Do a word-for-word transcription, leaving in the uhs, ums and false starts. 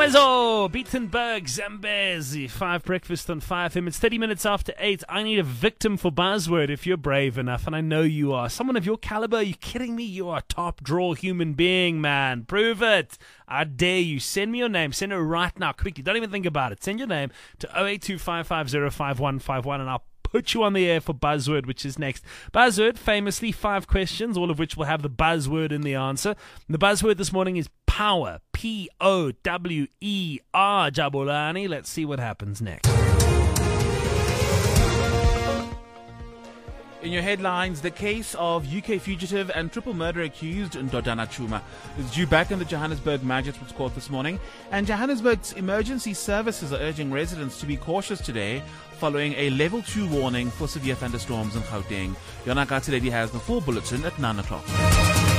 Kawezo, Beatenberg, Zambezi, five breakfast on five F M. It's thirty minutes after eight. I need a victim for buzzword if you're brave enough, and I know you are. Someone of your caliber, are you kidding me? You are a top draw human being, man. Prove it. I dare you. Send me your name. Send it right now, quickly. Don't even think about it. Send your name to oh eight two five five zero five one five one, and I'll put you on the air for buzzword, which is next. Buzzword, famously five questions, all of which will have the buzzword in the answer. The buzzword this morning is power. P O W E R, Jabulani. Let's see what happens next. In your headlines, the case of U K fugitive and triple murder accused Ndodana Chuma is due back in the Johannesburg Magistrates Court this morning, and Johannesburg's emergency services are urging residents to be cautious today following a level two warning for severe thunderstorms in Gauteng. Yona Katsiledi has the full bulletin at nine o'clock.